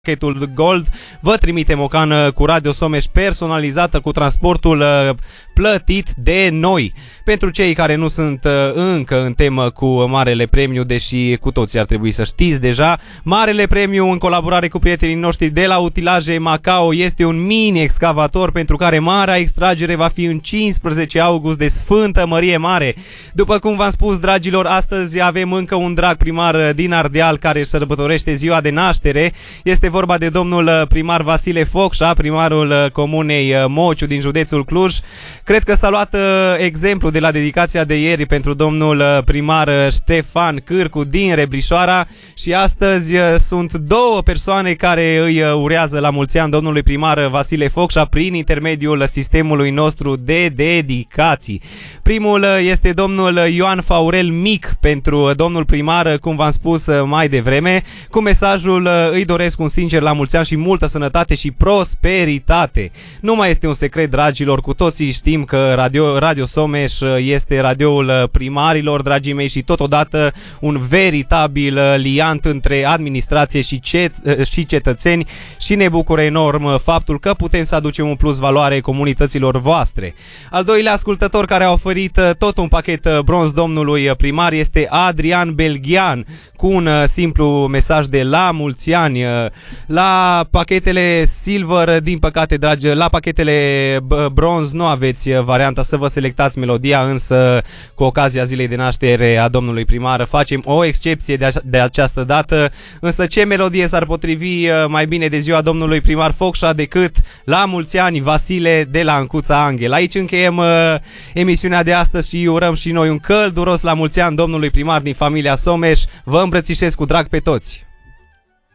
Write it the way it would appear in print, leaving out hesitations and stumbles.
pachetul Gold, vă trimitem o cană cu Radio Someș personalizată cu transportul plătit de noi. Pentru cei care nu sunt încă în temă cu Marele Premiu, deși cu toții ar trebui să știți deja, Marele Premiu în colaborare cu prietenii noștri de la Utilaje Macao este un mini-excavator pentru care marea extragere va fi în 15 august de Sfântă Mărie Mare. După cum v-am spus, dragilor, astăzi avem încă un drag primar din Ardeal care își sărbătorește ziua de naștere. Este vorba de domnul primar Vasile Focșa, primarul comunei Mociu din județul Cluj. Cred că s-a luat exemplu de la dedicația de ieri pentru domnul primar Ștefan Cârcu din Rebrișoara și astăzi sunt două persoane care îi urează la mulți ani domnului primar Vasile Focșa prin intermediul sistemului nostru de dedicații. Primul este domnul Ioan Faurel Mic pentru domnul primar, cum v-am spus mai devreme, cu mesajul îi doresc un sincer la mulți ani și multă sănătate și prosperitate. Nu mai este un secret, dragilor, cu toții știm că Radio Someș este radioul primarilor, dragii mei, și totodată un veritabil liant între administrație și cetățeni și ne bucură enorm faptul că putem să aducem un plus valoare comunităților voastre. Al doilea ascultător care a oferit tot un pachet bronz domnului primar este Adrian Belghian cu un simplu mesaj de la mulți ani. La pachetele silver, din păcate, dragi, la pachetele bronz nu aveți varianta să vă selectați melodia, însă cu ocazia zilei de naștere a domnului primar facem o excepție de această dată. Însă ce melodie s-ar potrivi mai bine de ziua domnului primar Focșa decât La mulți ani Vasile de la Ancuța Anghel. Aici încheiem emisiunea de astăzi și urăm și noi un călduros la mulți ani domnului primar din familia Someș. Vă îmbrățișez cu drag pe toți!